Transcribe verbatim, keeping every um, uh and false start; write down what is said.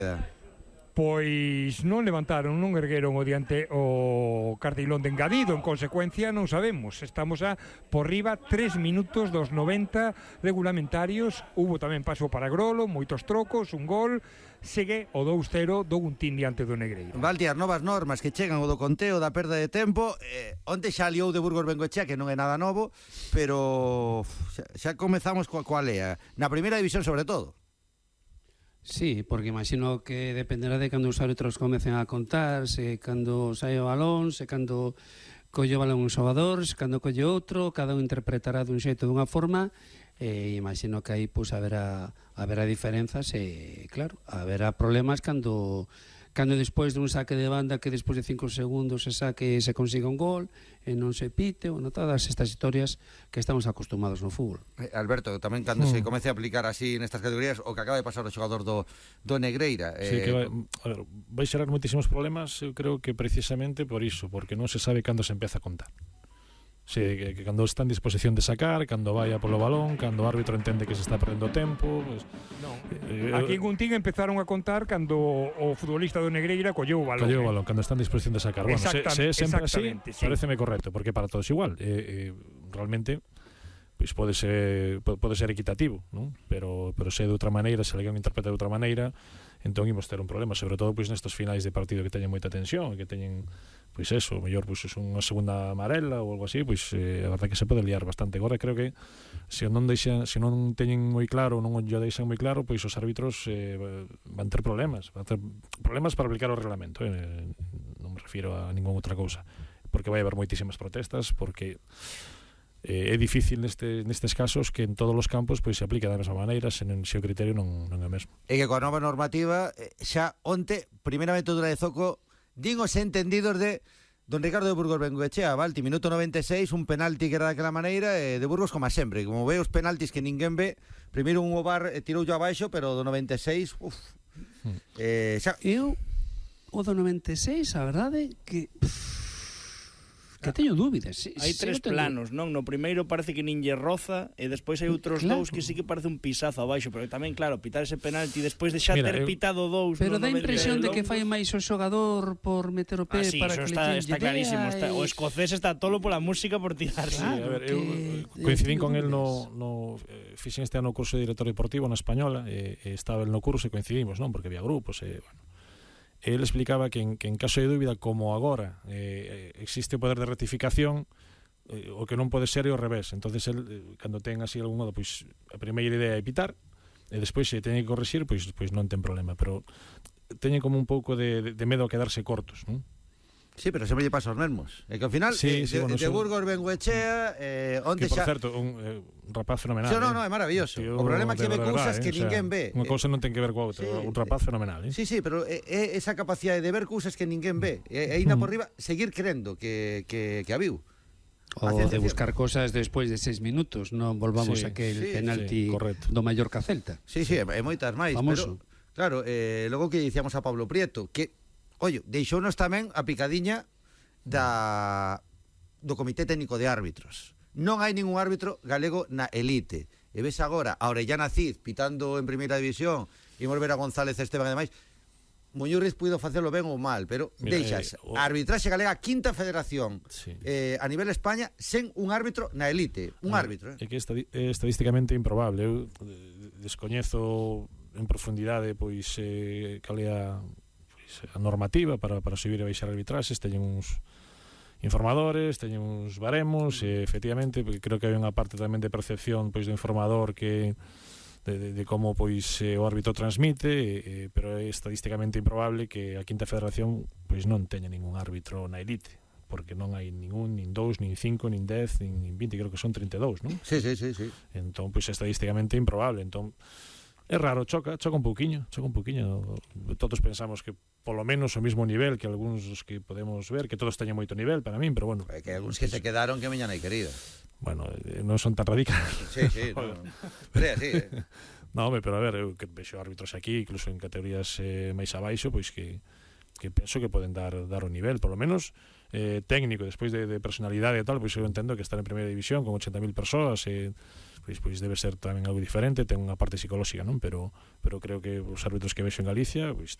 Pois non levantaron, non ergueron o diante o cartilón de engadido, en consecuencia non sabemos. Estamos a por riba tres minutos dos noventa regulamentarios. Hubo tamén paso para Grolo, moitos trocos, un gol. Segue o dous cero do Guntín diante do Negreira. Valti, as novas normas que chegan o do conteo da perda de tempo, eh, onte xa liou de Burgos Bengoechea, que non é nada novo, pero xa, xa comezamos coa, coa lea. Na primeira división sobre todo. Sí, porque imagino que dependerá de cando os árbitros comecen a contar, se cando sai o balón, se cando colle o balón un xogador, se cando colle outro, cada un interpretará dun xeito, dunha forma, e imagino que aí pues, haberá, haberá diferenzas e, claro, haberá problemas cando cando despois dun saque de banda que despois de cinco segundos se saque e se consiga un gol e non se pite, bueno, todas estas historias que estamos acostumados no fútbol. eh, Alberto, tamén cando mm. se comece a aplicar así nestas categorías, o que acaba de pasar o xogador do, do Negreira, eh... sí, que vai, a ver, vai xerar moitísimos problemas, eu creo que precisamente por iso, porque non se sabe cando se empeza a contar. Sí, que, que cando está en disposición de sacar, cando vai a polo balón, cando o árbitro entende que se está perdendo tempo, pues, non. Eh, Aquí en Guntín empezaron a contar cando o futbolista do Negreira colleu o balón. Colleu o balón, cando está en disposición de sacar. Bueno, se, se é sempre así, sí. pareceme correcto, porque para todos igual. Eh, eh, realmente, pois pode ser pode ser equitativo, non? Pero pero se de outra maneira, se alguén interpreta de outra maneira, entón imos ter un problema, sobre todo pois nestos finais de partido que teñen moita tensión, que teñen pois eso, o mellor pois unha segunda amarela ou algo así, pois eh, a verdade que se pode liar bastante. Agora creo que se non deixan, se non teñen moi claro, non o deixan moi claro, pois os árbitros eh, van ter problemas, van ter problemas para aplicar o reglamento, eh, non me refiro a ningunha outra cousa, porque vai haber moitísimas protestas, porque eh, é difícil neste, nestes casos que en todos os campos pois se aplique da mesma maneira, se, non, se o criterio non, non é o mesmo. E que coa nova normativa, xa onte, primeiramente dura de Zoco, din os entendidos de don Ricardo de Burgos Bengoechea. Valti, minuto noventa e seis, un penalti que era daquela maneira, e de Burgos como sempre, como ve os penaltis que ninguén ve, primeiro un o V A R tirou yo abaixo, pero do noventa e seis, uff. Hmm. Eh, xa... Eu, o do noventa e seis, a verdade que... Pff, que teño dúbidas. Si, hai tres tengo... planos, non? No primeiro parece que nin lle roza, e despois hai outros claro. dous que sí que parece un pisazo abaixo, pero tamén, claro, pitar ese penalti despois de xa Mira, ter eu... pitado dous. Pero no dá impresión de que fai máis o xogador por meter o pé ah, sí, para que está, le está clarísimo. Y... Está, o escocés está tolo pola música por tirarse. Claro, sí, a ver, eu que... coincidín con el no, no eh, fixen este ano o curso de director deportivo na Española, e, e estaba el no curso e coincidimos, non? Porque había grupos e, bueno, el explicaba que en, que en caso de dúbida, como agora eh, existe o poder de rectificación, eh, o que non pode ser é o revés. Entonces el, eh, cando ten así algún modo, pois a primeira idea é pitar, e despois se teñe que corrixir, pois, pois non ten problema, pero teñen como un pouco de, de, de medo a quedarse cortos, non? Sí, pero sempre lle pasa aos mesmos. E que ao final, sí, eh, sí, de, bueno, de Burgos Bengoechea, eh, onde que, por xa... certo, un, eh, un rapaz fenomenal. Sí, no, no, eh? é maravilloso. Tío, o problema é que ve cousas verdad, que eh? ninguén o sea, ve. Unha cousa non ten que ver coa outra. Sí, un rapaz fenomenal, eh? Sí, sí, pero é, é esa capacidade de ver cousas que ninguén ve. E aí na por riba, seguir crendo que, que, que a viu. O de buscar cosas despois de seis minutos, non volvamos sí, a que el sí, penalti sí, do Mallorca Celta. Sí, sí, e moitas máis. Famoso. Pero, claro, eh, logo que dicíamos a Pablo Prieto, que, ollo, deixounos tamén a picadiña da do Comité Técnico de Árbitros. Non hai ningún árbitro galego na elite. E ves agora a Orellana Cid pitando en primeira división, e imos ver a González Esteban e demais. Muñurriz puido facelo ben ou mal, pero Mira, deixas eh, o... a arbitraxe galega, quinta federación, sí. eh, a nivel España, sen un árbitro na elite. Un ah, árbitro. Eh? É que é estadísticamente improbable. Eu descoñezo en profundidade pois eh, cal é a, pois, a normativa para, para subir e baixar arbitraxes. Teñen uns informadores, teñen uns baremos, e efectivamente creo que hai unha parte tamén de percepción pois do informador que de, de, de como pois eh, o árbitro transmite, eh, pero é estadísticamente improbable que a quinta federación pois non teña ningún árbitro na elite, porque non hai ningún, nin dous, nin cinco, nin dez, nin vinte, creo que son trinta e dous, non? Sí, sí, sí, sí. Entón, pois é estadísticamente improbable. Entón, é raro, choca, choca un pouquiño, choca un pouquiño. Todos pensamos que polo menos o mismo nivel que algúns que podemos ver, que todos teñen moito nivel para min, pero bueno. É que algúns que se quedaron que meñan hai querido. Bueno, non son tan radicales. Sí, sí, no. Pero é así, eh. No, pero a ver, eu que vexo árbitros aquí, incluso en categorías eh, máis abaixo, pois que que penso que poden dar dar o nivel, polo menos eh, técnico, despois de, de personalidade e tal, pois eu entendo que estar en primeira división con ochenta mil persoas e eh, pois pois debe ser tamén algo diferente, ten unha parte psicolóxica, non? Pero pero creo que os árbitros que vexo en Galicia, pois